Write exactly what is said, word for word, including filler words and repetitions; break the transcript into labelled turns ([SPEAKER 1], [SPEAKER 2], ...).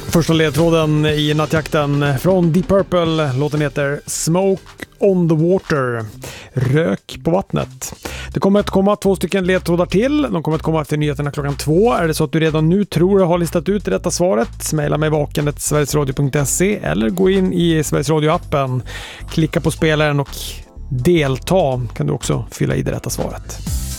[SPEAKER 1] Första ledtråden i nattjakten från Deep Purple. Låten heter Smoke on the Water. Rök på vattnet. Det kommer att komma två stycken ledtrådar till. De kommer att komma efter nyheterna klockan två. Är det så att du redan nu tror jag har listat ut det rätta svaret, mejla mig vakendet sverigesradio punkt se eller gå in i Sveriges Radio-appen. Klicka på spelaren och delta. Kan du också fylla i det rätta svaret.